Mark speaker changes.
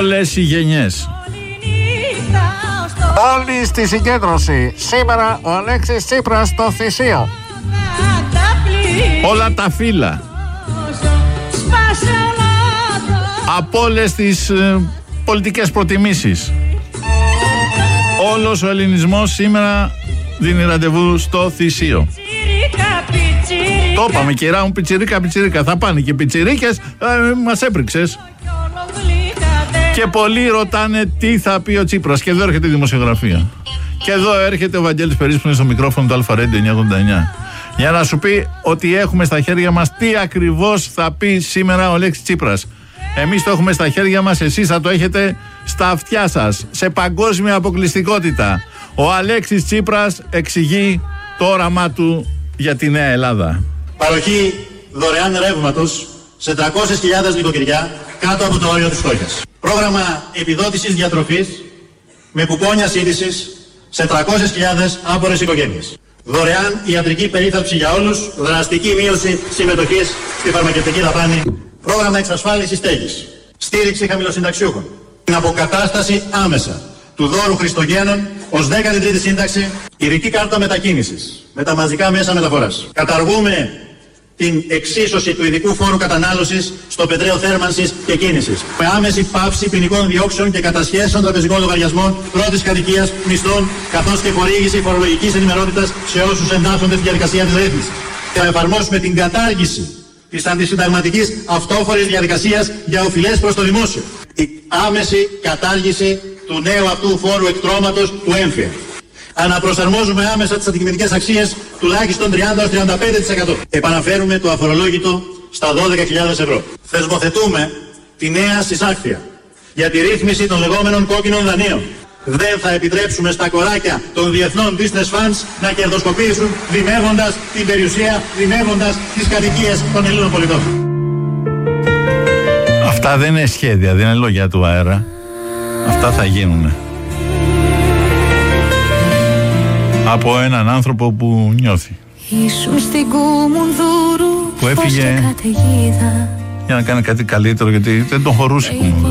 Speaker 1: όλες οι γενιές.
Speaker 2: Όλοι στη συγκέντρωση. Σήμερα ο Αλέξης Τσίπρας στο Θησίο.
Speaker 1: Όλα τα φύλλα. Από όλες τις πολιτικές προτιμήσεις. Όλος ο ελληνισμός σήμερα δίνει ραντεβού στο Θησίο. Το είπαμε, κυρά μου, πιτσιρίκα. Θα πάνε και πιτσιρίκες, μας έπριξες. Και πολλοί ρωτάνε τι θα πει ο Τσίπρας. Και εδώ έρχεται η δημοσιογραφία. Και εδώ έρχεται ο Βαγγέλης Περίς που είναι στο μικρόφωνο του Αλφα Ρέντιο 989. Για να σου πει ότι έχουμε στα χέρια μας τι ακριβώς θα πει σήμερα ο Αλέξης Τσίπρας. Εμείς το έχουμε στα χέρια μας, εσείς θα το έχετε στα αυτιά σας. Σε παγκόσμια αποκλειστικότητα. Ο Αλέξης Τσίπρας εξηγεί το όραμά του για τη Νέα Ελλάδα.
Speaker 3: Παροχή δωρεάν ρεύματος σε 300.000 νοικοκυριά κάτω από το όριο της φτώχειας. Πρόγραμμα επιδότησης διατροφής με κουπόνια σύντησης σε 300.000 άπορες οικογένειες. Δωρεάν ιατρική περίθαλψη για όλους, δραστική μείωση συμμετοχής στη φαρμακευτική δαπάνη. Πρόγραμμα εξασφάλισης στέγης. Στήριξη χαμηλοσυνταξιούχων. Την αποκατάσταση άμεσα του δώρου Χριστογέννων ως 13η σύνταξη. Ειδική κάρτα μετακίνησης με τα μαζικά μέσα μεταφοράς. Καταργούμε την εξίσωση του ειδικού φόρου κατανάλωσης στο πετρέλαιο θέρμανσης και κίνησης. Με άμεση πάυση ποινικών διώξεων και κατασχέσεων τραπεζικών λογαριασμών πρώτης κατοικίας, μισθών, καθώς και χορήγηση φορολογικής ενημερότητας σε όσους εντάσσονται στη διαδικασία της ρύθμισης. Θα εφαρμόσουμε την κατάργηση της αντισυνταγματικής αυτόφορης διαδικασίας για οφειλές προς το δημόσιο. Η άμεση κατάργηση του νέου αυτού φόρου εκτρώματος του έμφυα. Αναπροσαρμόζουμε άμεσα τις αντικειμενικές αξίες τουλάχιστον 30-35%. Επαναφέρουμε το αφορολόγητο στα 12.000 ευρώ. Θεσμοθετούμε τη νέα συσάκθεια για τη ρύθμιση των λεγόμενων κόκκινων δανείων. Δεν θα επιτρέψουμε στα κοράκια των διεθνών business funds να κερδοσκοπήσουν δημεύοντας την περιουσία, δημεύοντας τις κατοικίες των Ελλήνων πολιτών.
Speaker 1: Αυτά δεν είναι σχέδια, δεν είναι λόγια του αέρα. Αυτά θα γίνουν. Από έναν άνθρωπο που νιώθει. Που έφυγε για να κάνει κάτι καλύτερο, γιατί δεν τον χωρούσε η Κουμουνδούρου.